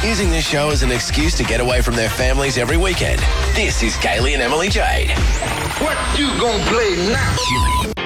using this show as an excuse to get away from their families every weekend. This is Kaylee and Emily Jade. What you gonna play now?